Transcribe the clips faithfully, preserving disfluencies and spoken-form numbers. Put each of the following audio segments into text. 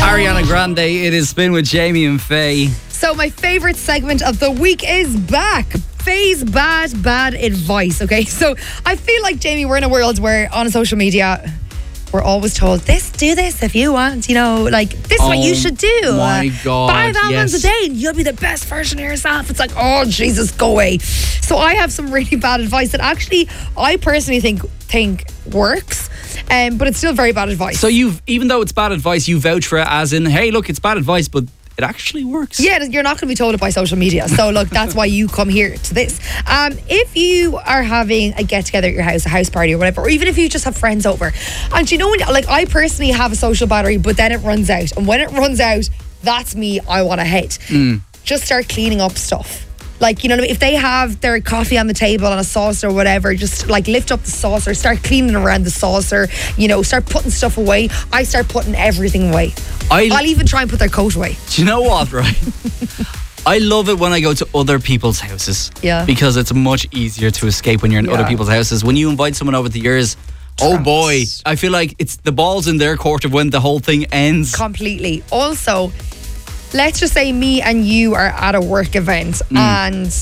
Ariana Grande, it is Spin with Jamie and Faye. So my favourite segment of the week is back. Faye's bad, bad advice, okay? So I feel like, Jamie, we're in a world where on social media, we're always told, this, do this if you want, you know, like, this is Oh what you should do. my God, Five albums yes. a day and you'll be the best version of yourself. It's like, oh, Jesus, go away. So I have some really bad advice that actually I personally think think works, um, but it's still very bad advice. So you've, even though it's bad advice, you vouch for it as in, hey, look, it's bad advice, but it actually works. Yeah, you're not going to be told it by social media. So, look, that's why you come here to this. Um, if you are having a get-together at your house, a house party or whatever, or even if you just have friends over, and you know, when, like, I personally have a social battery, but then it runs out. And when it runs out, that's me, I want to hit. Mm. Just start cleaning up stuff. Like, you know what I mean? If they have their coffee on the table and a saucer or whatever, just like lift up the saucer, start cleaning around the saucer, you know, start putting stuff away. I start putting everything away. I, I'll even try and put their coat away. Do you know what, right? I love it when I go to other people's houses. Yeah. Because it's much easier to escape when you're in Yeah. other people's houses. When you invite someone over to yours, oh Trapped. boy, I feel like it's the ball's in their court of when the whole thing ends. Completely. Also, let's just say me and you are at a work event Mm. and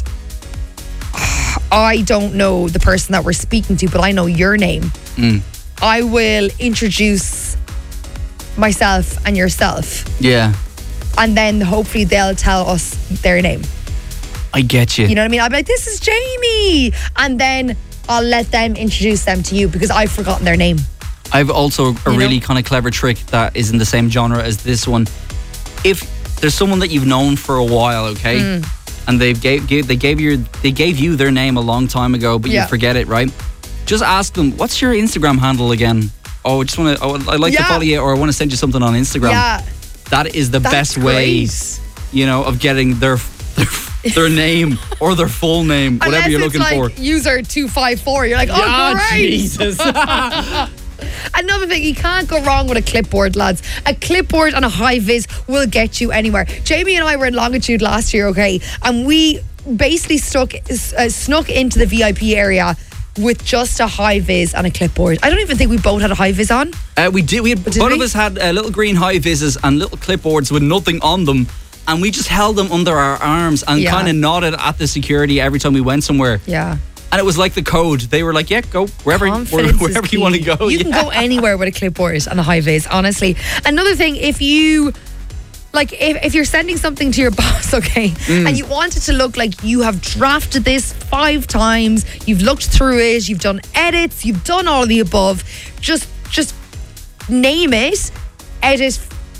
I don't know the person that we're speaking to, but I know your name. Mm. I will introduce myself and yourself, Yeah, and then hopefully they'll tell us their name. I get you. You know what I mean? I'll be like, this is Jamie. And then I'll let them introduce them to you because I've forgotten their name. I've also a You really know? kind of clever trick that is in the same genre as this one. If there's someone that you've known for a while, okay, Mm. and they gave, gave they gave your they gave you their name a long time ago, but Yeah. you forget it, right? Just ask them, what's your Instagram handle again? Oh, I just want to. Oh, I'd like to Yeah. follow you, or I want to send you something on Instagram. Yeah. That is the That's best way, great. you know, of getting their their, their name or their full name, whatever Unless you're it's looking like for. user two five four. You're like, oh, Ah, great. Jesus. Another thing, you can't go wrong with a clipboard, lads. A clipboard and a high vis will get you anywhere. Jamie and I were in Longitude last year, okay, and we basically stuck uh, snuck into the V I P area with just a high vis and a clipboard. I don't even think we both had a high vis on. Uh, we did. We had, Did both we? of us had uh, little green high vises and little clipboards with nothing on them, and we just held them under our arms and Yeah. kind of nodded at the security every time we went somewhere. Yeah. And it was like the code. They were like, "Yeah, go wherever, Confidence wherever is you want to key. go." You yeah. can go anywhere with a clipboard and a high vis, honestly. Another thing, if you like if, if you're sending something to your boss, okay, Mm. and you want it to look like you have drafted this five times, you've looked through it, you've done edits, you've done all of the above, just just name it, edit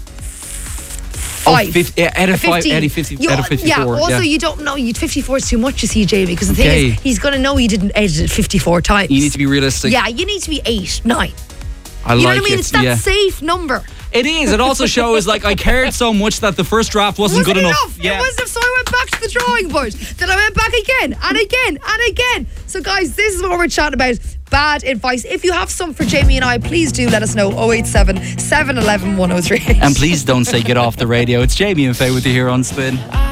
Oh, five. fifty, yeah, edit five, fifteen. edit fifty, You- edit fifty-four. Yeah, also yeah. you don't know, you fifty-four is too much, you see, Jamie, because the thing Okay. is, he's going to know you didn't edit it fifty-four times. You need to be realistic. Yeah, you need to be eight, nine. I You like know what I mean? it. It's that yeah. safe number. It is. It also shows like I cared so much that the first draft wasn't, Wasn't good enough. enough. Yeah. It wasn't enough. So I went back to the drawing board. Then I went back again and again and again. So guys, this is what we're chatting about. Bad advice. If you have some for Jamie and I, please do let us know. oh eight seven, seven one one, one oh three eight. And please don't say get off the radio. It's Jamie and Faye with you here on Spin.